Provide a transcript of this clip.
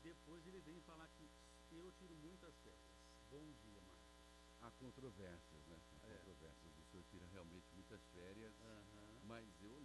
depois ele vem falar que eu tiro muitas férias. Bom dia, Marcos. Há controvérsias, né? Há É. controvérsias. O senhor tira realmente muitas férias, Aham. mas eu